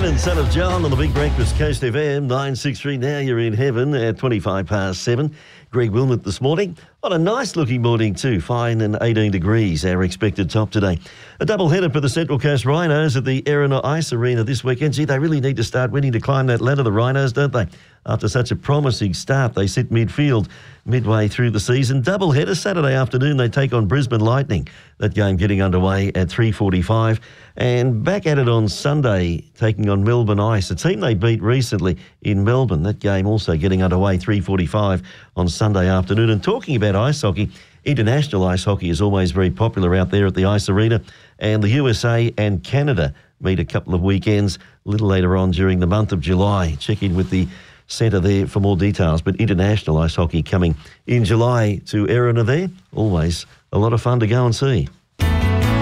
Lennon, son of John, on the Big Breakfast Coast FM, 963. Now you're in heaven at 7:25. Greg Wilmot this morning. On a nice looking morning too, fine and 18 degrees, our expected top today. A double header for the Central Coast Rhinos at the Erina Ice Arena this weekend. Gee, they really need to start winning to climb that ladder, the Rhinos, don't they? After such a promising start, they sit midfield midway through the season. Double header Saturday afternoon, they take on Brisbane Lightning. That game getting underway at 3:45. And back at it on Sunday, taking on Melbourne Ice, a team they beat recently in Melbourne. That game also getting underway 3:45 on Sunday afternoon. And talking about ice hockey, international ice hockey is always very popular out there at the Ice Arena. And the USA and Canada meet a couple of weekends a little later on during the month of July. Check in with the centre there for more details. But international ice hockey coming in July to Erina there. Always a lot of fun to go and see.